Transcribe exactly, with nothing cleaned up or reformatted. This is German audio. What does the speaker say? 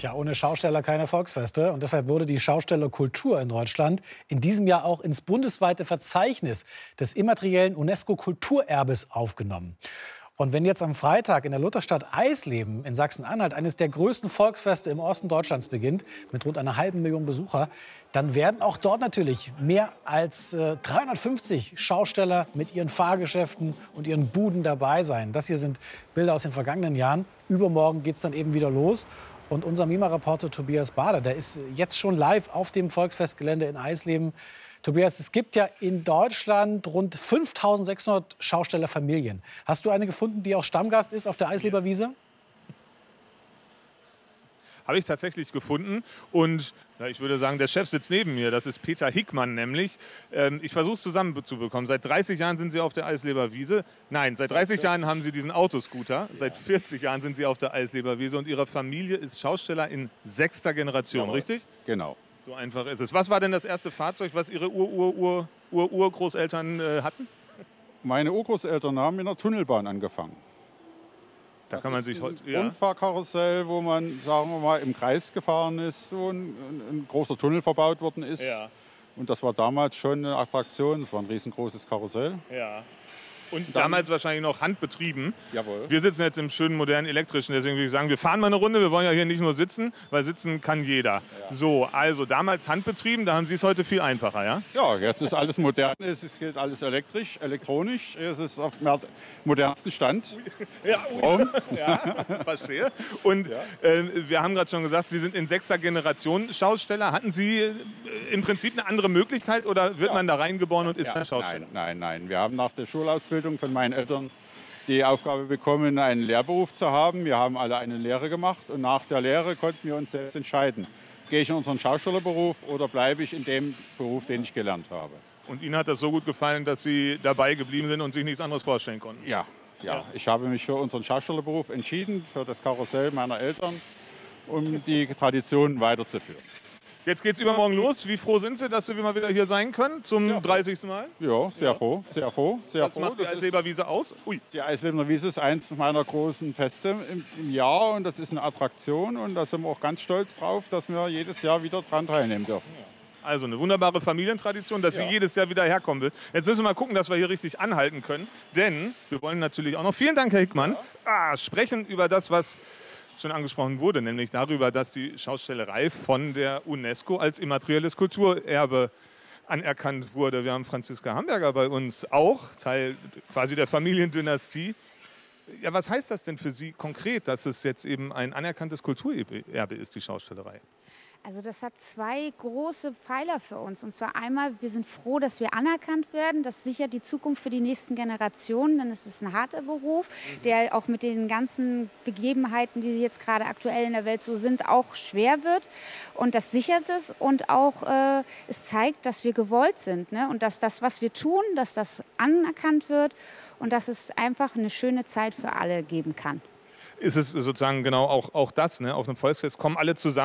Tja, ohne Schausteller keine Volksfeste. Und deshalb wurde die Schaustellerkultur in Deutschland in diesem Jahr auch ins bundesweite Verzeichnis des immateriellen UNESCO-Kulturerbes aufgenommen. Und wenn jetzt am Freitag in der Lutherstadt Eisleben in Sachsen-Anhalt eines der größten Volksfeste im Osten Deutschlands beginnt, mit rund einer halben Million Besucher, dann werden auch dort natürlich mehr als äh, dreihundertfünfzig Schausteller mit ihren Fahrgeschäften und ihren Buden dabei sein. Das hier sind Bilder aus den vergangenen Jahren. Übermorgen geht es dann eben wieder los. Und unser Mima-Reporter Tobias Bader, der ist jetzt schon live auf dem Volksfestgelände in Eisleben. Tobias, es gibt ja in Deutschland rund fünftausendsechshundert Schaustellerfamilien. Hast du eine gefunden, die auch Stammgast ist auf der Eisleber Wiese? Habe ich tatsächlich gefunden. Und ja, ich würde sagen, der Chef sitzt neben mir. Das ist Peter Hickmann nämlich. Ähm, ich versuche es zusammenzubekommen. Seit dreißig Jahren sind Sie auf der Eisleber Wiese. Nein, seit dreißig Jahren haben Sie diesen Autoscooter. Ja. Seit vierzig Jahren sind Sie auf der Eisleber Wiese. Und Ihre Familie ist Schausteller in sechster Generation, ja, richtig? Genau. So einfach ist es. Was war denn das erste Fahrzeug, was Ihre Ur-Ur-Ur-Ur-Urgroßeltern äh, hatten? Meine Urgroßeltern haben in der Tunnelbahn angefangen. Da das kann man ist sich heute. Ein ja. Rundfahrkarussell, wo man, sagen wir mal, im Kreis gefahren ist, so ein, ein, ein großer Tunnel verbaut worden ist. Ja. Und das war damals schon eine Attraktion. Das war ein riesengroßes Karussell. Ja. Und dann, damals wahrscheinlich noch handbetrieben. Jawohl. Wir sitzen jetzt im schönen, modernen, elektrischen. Deswegen würde ich sagen, wir fahren mal eine Runde. Wir wollen ja hier nicht nur sitzen, weil sitzen kann jeder. Ja. So, also damals handbetrieben, da haben Sie es heute viel einfacher, ja? Ja, jetzt ist alles modern. Es geht alles elektrisch, elektronisch. Es ist auf dem modernsten Stand. Ja, ja, verstehe. Und ja. äh, wir haben gerade schon gesagt, Sie sind in sechster Generation Schausteller. Hatten Sie äh, im Prinzip eine andere Möglichkeit oder wird ja. man da reingeboren und ist ja. dann Schausteller? Nein, nein, nein. Wir haben nach der Schulausbildung von meinen Eltern die Aufgabe bekommen, einen Lehrberuf zu haben. Wir haben alle eine Lehre gemacht und nach der Lehre konnten wir uns selbst entscheiden. Gehe ich in unseren Schaustellerberuf oder bleibe ich in dem Beruf, den ich gelernt habe. Und Ihnen hat das so gut gefallen, dass Sie dabei geblieben sind und sich nichts anderes vorstellen konnten? Ja, ja. ja. Ich habe mich für unseren Schaustellerberuf entschieden, für das Karussell meiner Eltern, um die Tradition weiterzuführen. Jetzt geht's übermorgen los. Wie froh sind Sie, dass Sie mal wieder hier sein können zum sehr dreißigsten Mal? Ja, sehr ja. froh, sehr froh, sehr Was froh. macht die Eisleber Wiese aus? Ui. Die Eisleber Wiese ist eins meiner großen Feste im, im Jahr und das ist eine Attraktion und da sind wir auch ganz stolz drauf, dass wir jedes Jahr wieder dran teilnehmen dürfen. Ja. Also eine wunderbare Familientradition, dass ja. sie jedes Jahr wieder herkommen will. Jetzt müssen wir mal gucken, dass wir hier richtig anhalten können, denn wir wollen natürlich auch noch, vielen Dank Herr Hickmann, ja. ah, sprechen über das, was schon angesprochen wurde, nämlich darüber, dass die Schaustellerei von der UNESCO als immaterielles Kulturerbe anerkannt wurde. Wir haben Franziska Hamburger bei uns, auch Teil quasi der Familiendynastie. Ja, was heißt das denn für Sie konkret, dass es jetzt eben ein anerkanntes Kulturerbe ist, die Schaustellerei? Also das hat zwei große Pfeiler für uns. Und zwar einmal, wir sind froh, dass wir anerkannt werden. Das sichert die Zukunft für die nächsten Generationen, denn es ist ein harter Beruf, der auch mit den ganzen Begebenheiten, die jetzt gerade aktuell in der Welt so sind, auch schwer wird. Und das sichert es und auch äh, es zeigt, dass wir gewollt sind, ne? Und dass das, was wir tun, dass das anerkannt wird und dass es einfach eine schöne Zeit für alle geben kann. Ist es sozusagen genau auch, auch das, ne? Auf einem Volksfest kommen alle zusammen.